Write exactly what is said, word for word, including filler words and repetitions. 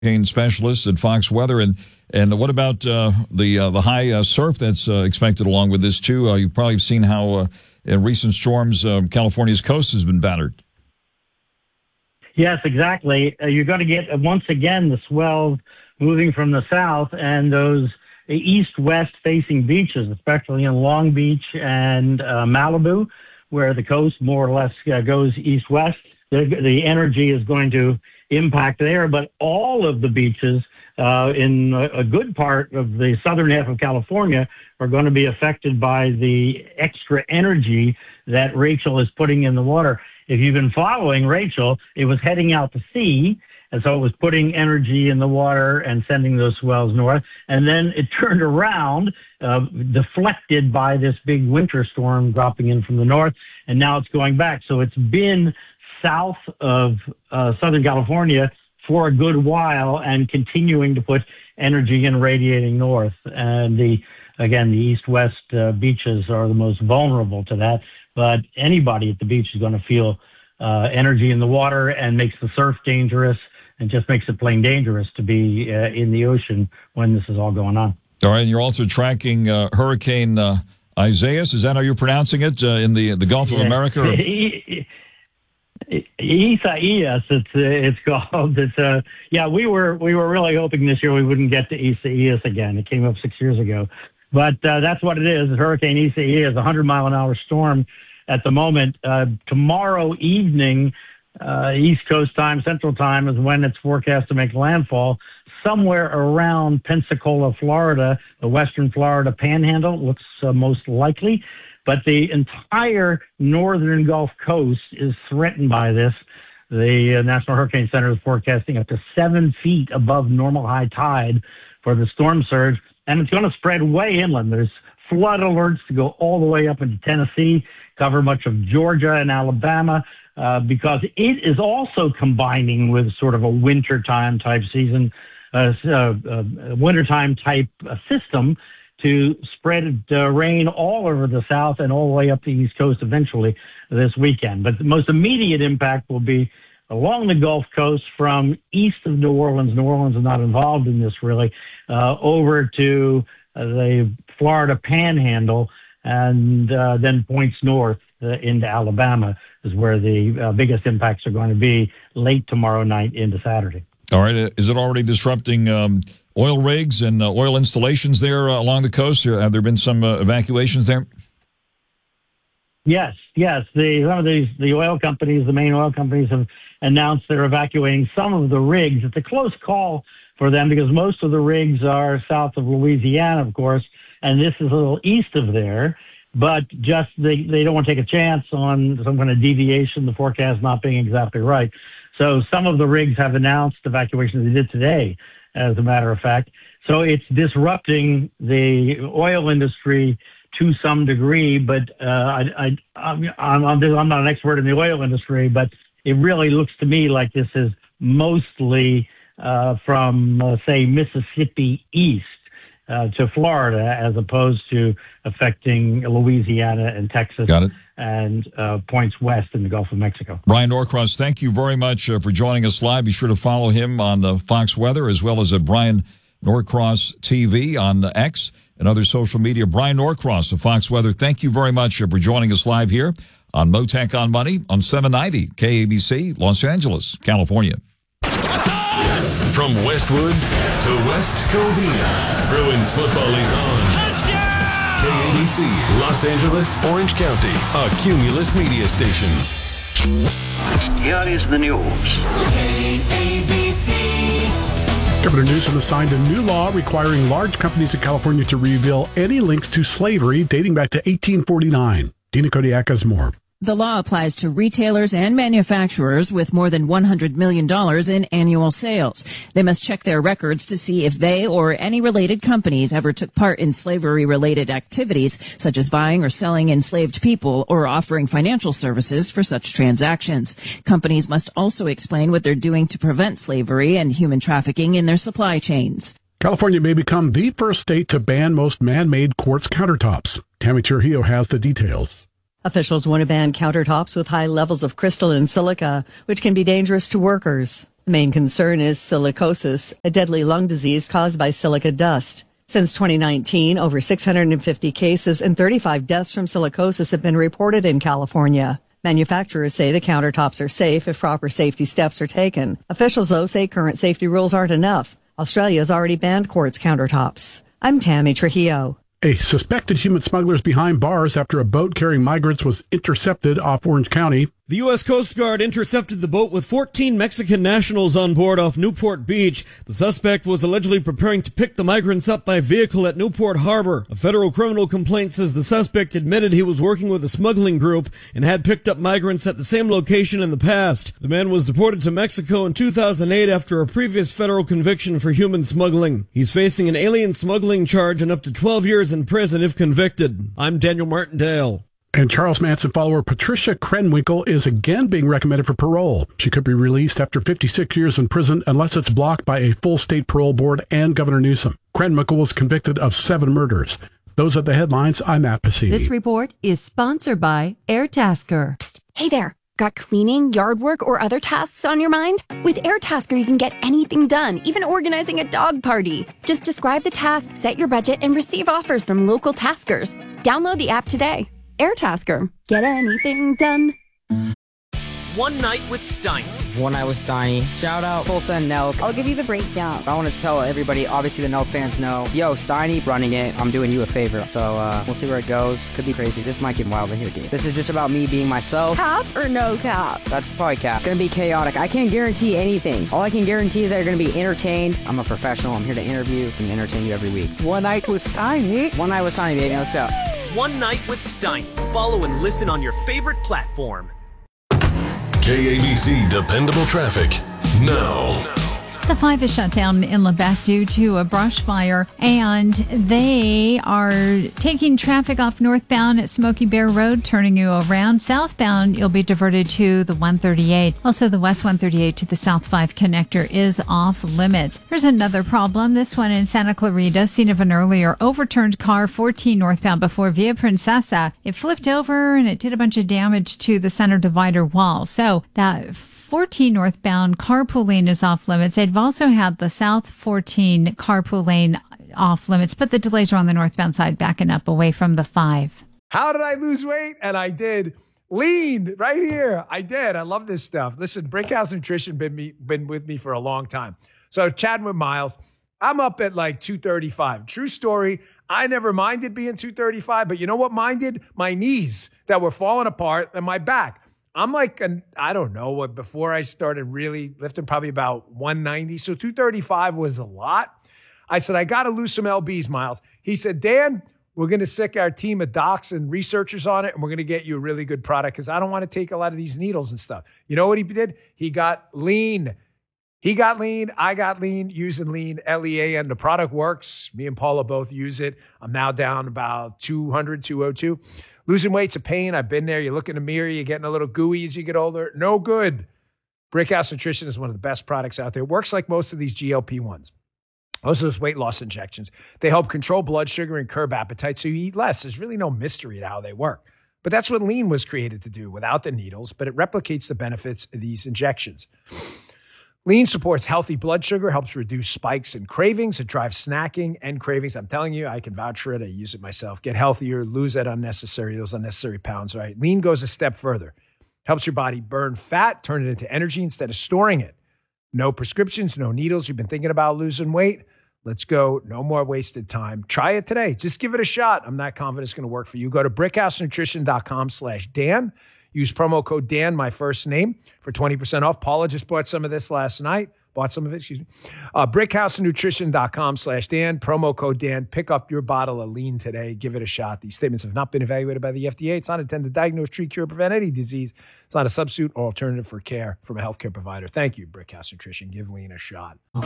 hurricane specialist at Fox Weather. And and what about uh, the uh, the high uh, surf that's uh, expected along with this too? Uh, you've probably seen how uh, in recent storms uh, California's coast has been battered. Yes, exactly. Uh, you're going to get uh, once again the swells moving from the south, and those east-west facing beaches, especially in Long Beach and uh, Malibu, where the coast more or less uh, goes east-west. The, the energy is going to impact there, but all of the beaches uh, in a, a good part of the southern half of California are going to be affected by the extra energy that Rachel is putting in the water. If you've been following Rachel, it was heading out to sea, and so it was putting energy in the water and sending those swells north. And then it turned around, uh, deflected by this big winter storm dropping in from the north, and now it's going back. So it's been south of uh, Southern California for a good while and continuing to put energy in radiating north. And the again, the east-west uh, beaches are the most vulnerable to that. But anybody at the beach is going to feel uh, energy in the water and makes the surf dangerous and just makes it plain dangerous to be uh, in the ocean when this is all going on. All right, and you're also tracking uh, Hurricane uh, Isaias. Is that how you're pronouncing it uh, in the the Gulf of yeah. America? Or? Isaias, it's uh, it's called. It's uh, yeah. We were we were really hoping this year we wouldn't get to Isaias again. It came up six years ago, but uh, that's what it is. Hurricane Isaias, a hundred mile an hour storm at the moment. Uh, tomorrow evening, uh, East Coast time, Central time, is when it's forecast to make landfall somewhere around Pensacola, Florida, the western Florida Panhandle. Looks uh, most likely. But the entire northern Gulf Coast is threatened by this. The uh, National Hurricane Center is forecasting up to seven feet above normal high tide for the storm surge, and it's going to spread way inland. There's flood alerts to go all the way up into Tennessee, cover much of Georgia and Alabama, uh, because it is also combining with sort of a wintertime type season, uh, uh, uh, wintertime type uh, system to spread uh, rain all over the south and all the way up the East Coast eventually this weekend. But the most immediate impact will be along the Gulf Coast from east of New Orleans. New Orleans is not involved in this really, uh, over to uh, the Florida Panhandle, and uh, then points north uh, into Alabama is where the uh, biggest impacts are going to be late tomorrow night into Saturday. All right. Is it already disrupting um oil rigs and uh, oil installations there uh, along the coast? Have there been some uh, evacuations there? Yes, yes. The, some of these, the oil companies, the main oil companies have announced they're evacuating some of the rigs. It's a close call for them because most of the rigs are south of Louisiana, of course, and this is a little east of there. But just they, they don't want to take a chance on some kind of deviation, the forecast not being exactly right. So some of the rigs have announced evacuations. They did today, as a matter of fact. So it's disrupting the oil industry to some degree, but uh, I, I, I'm, I'm, I'm not an expert in the oil industry, but it really looks to me like this is mostly uh, from, uh, say, Mississippi east uh, to Florida, as opposed to affecting Louisiana and Texas. Got it. And uh, points west in the Gulf of Mexico. Brian Norcross, thank you very much uh, for joining us live. Be sure to follow him on the Fox Weather as well as at Brian Norcross T V on the X and other social media. Brian Norcross of Fox Weather, thank you very much uh, for joining us live here on Motec on Money on seven ninety K A B C, Los Angeles, California. From Westwood to West Covina, Bruins football is on. K A B C, Los Angeles, Orange County, a Cumulus media station. Here is the news. K A B C. Governor Newsom has signed a new law requiring large companies in California to reveal any links to slavery dating back to eighteen forty-nine. Dina Kodiak has more. The law applies to retailers and manufacturers with more than one hundred million dollars in annual sales. They must check their records to see if they or any related companies ever took part in slavery-related activities, such as buying or selling enslaved people or offering financial services for such transactions. Companies must also explain what they're doing to prevent slavery and human trafficking in their supply chains. California may become the first state to ban most man-made quartz countertops. Tammy Trujillo has the details. Officials want to ban countertops with high levels of crystalline silica, which can be dangerous to workers. Main concern is silicosis, a deadly lung disease caused by silica dust. Since twenty nineteen, over six hundred fifty cases and thirty-five deaths from silicosis have been reported in California. Manufacturers say the countertops are safe if proper safety steps are taken. Officials, though, say current safety rules aren't enough. Australia has already banned quartz countertops. I'm Tammy Trujillo. A suspected human smuggler is behind bars after a boat carrying migrants was intercepted off Orange County. The U S Coast Guard intercepted the boat with fourteen Mexican nationals on board off Newport Beach. The suspect was allegedly preparing to pick the migrants up by vehicle at Newport Harbor. A federal criminal complaint says the suspect admitted he was working with a smuggling group and had picked up migrants at the same location in the past. The man was deported to Mexico in two thousand eight after a previous federal conviction for human smuggling. He's facing an alien smuggling charge and up to twelve years in prison if convicted. I'm Daniel Martindale. And Charles Manson follower Patricia Krenwinkel is again being recommended for parole. She could be released after fifty-six years in prison unless it's blocked by a full state parole board and Governor Newsom. Krenwinkel was convicted of seven murders. Those are the headlines. I'm Matt Pacini. This report is sponsored by Airtasker. Psst. Hey there. Got cleaning, yard work, or other tasks on your mind? With Airtasker, you can get anything done, even organizing a dog party. Just describe the task, set your budget, and receive offers from local taskers. Download the app today. Airtasker. Get anything done. One Night with Steiny. One Night with Steiny. Shout out Tulsa and Nelk. I'll give you the breakdown. I want to tell everybody, obviously the Nelk fans know, yo, Steiny running it, I'm doing you a favor. So uh, we'll see where it goes. Could be crazy. This might get wild in here, dude. This is just about me being myself. Cap or no cap? That's probably cap. Gonna be chaotic. I can't guarantee anything. All I can guarantee is that you're gonna be entertained. I'm a professional. I'm here to interview and entertain you every week. One Night with Steiny. One Night with Steiny, baby. Let's go. One Night with Steiny. Follow and listen on your favorite platform. K A B C Dependable Traffic now. The five is shut down in Lebec due to a brush fire, and they are taking traffic off northbound at Smoky Bear Road, turning you around. Southbound, you'll be diverted to the one thirty-eight. Also, the West one thirty-eight to the South five connector is off limits. There's another problem. This one in Santa Clarita, scene of an earlier overturned car, fourteen northbound before Via Princesa. It flipped over and it did a bunch of damage to the center divider wall. So that fourteen northbound carpool lane is off limits. They've also had the South fourteen carpool lane off limits, but the delays are on the northbound side, backing up away from the five. How did I lose weight? And I did. Lean right here. I did. I love this stuff. Listen, Brickhouse Nutrition been me been with me for a long time. So chatting with Miles, I'm up at like two thirty-five. True story. I never minded being two thirty-five, but you know what minded? My knees that were falling apart and my back. I'm like, an, I don't know what, before I started really lifting, probably about one ninety. So two thirty-five was a lot. I said, I got to lose some L Bs, Miles. He said, Dan, we're going to sick our team of docs and researchers on it, and we're going to get you a really good product because I don't want to take a lot of these needles and stuff. You know what he did? He got lean. He got lean. I got lean using lean, L E A, and the product works. Me and Paula both use it. I'm now down about two hundred, two oh two. Losing weight's a pain. I've been there. You look in the mirror, you're getting a little gooey as you get older. No good. Brickhouse Nutrition is one of the best products out there. It works like most of these G L P ones. Most of those weight loss injections. They help control blood sugar and curb appetite so you eat less. There's really no mystery to how they work. But that's what lean was created to do without the needles, but it replicates the benefits of these injections. Lean supports healthy blood sugar, helps reduce spikes and cravings. It drives snacking and cravings. I'm telling you, I can vouch for it. I use it myself. Get healthier, lose that unnecessary, those unnecessary pounds, right? Lean goes a step further. Helps your body burn fat, turn it into energy instead of storing it. No prescriptions, no needles. You've been thinking about losing weight? Let's go. No more wasted time. Try it today. Just give it a shot. I'm not confident it's going to work for you. Go to brickhousenutrition.com slash Dan. Use promo code Dan, my first name, for twenty percent off. Paula just bought some of this last night. Bought some of it, excuse me. Uh, brickhousenutrition.com slash Dan. Promo code Dan. Pick up your bottle of lean today. Give it a shot. These statements have not been evaluated by the F D A. It's not intended to diagnose, treat, cure, prevent any disease. It's not a substitute or alternative for care from a healthcare provider. Thank you, Brickhouse Nutrition. Give lean a shot.